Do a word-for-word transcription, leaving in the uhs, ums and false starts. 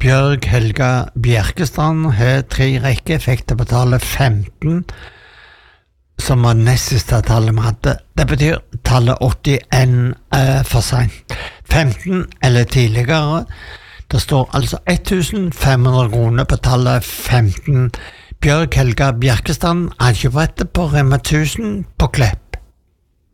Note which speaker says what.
Speaker 1: Bjørg Helga Bjerkestrand har tre rekker, fikk til å betale femten, som var nest siste tallet vi hadde. Det betyr tallet åttien er for sent. femten eller tidligere. Det står altså femten hundre kroner på tallet femten. Bjørg Helga Bjerkestrand, Ankebrettet på Rema tusen på Klepp.